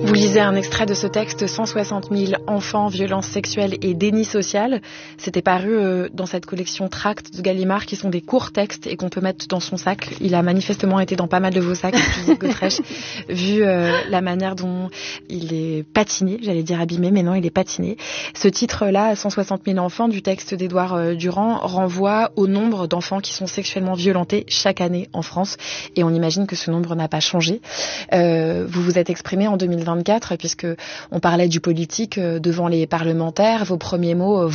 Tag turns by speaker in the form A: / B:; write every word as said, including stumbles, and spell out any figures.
A: Vous lisez un extrait de ce texte, cent soixante mille enfants, violences sexuelles et déni social. C'était paru euh, dans cette collection Tracts de Gallimard, qui sont des courts textes et qu'on peut mettre dans son sac. Il a manifestement été dans pas mal de vos sacs, Judith Godrèche, vu euh, la manière dont il est patiné, j'allais dire abîmé, mais non, il est patiné. Ce titre-là, cent soixante mille enfants, du texte d'Édouard euh, Durand, renvoie au nombre d'enfants qui sont sexuellement violentés chaque année en France. Et on imagine que ce nombre n'a pas changé. Euh, vous vous êtes exprimé en deux mille vingt-quatre, puisque on parlait du politique devant les parlementaires. Vos premiers mots